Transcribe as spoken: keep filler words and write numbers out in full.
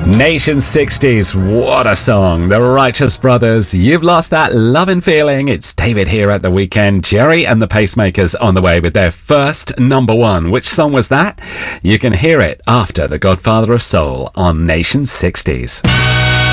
Nation sixties, what a song. The Righteous Brothers, You've Lost That Lovin' Feeling. It's David here at the weekend. Jerry and the Pacemakers on the way with their first number one. Which song was that? You can hear it after The Godfather of Soul on Nation sixties.